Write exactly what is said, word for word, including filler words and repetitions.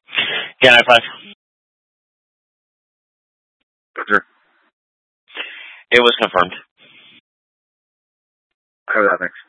Yeah, nine five. Sure. It was confirmed. How that, thanks.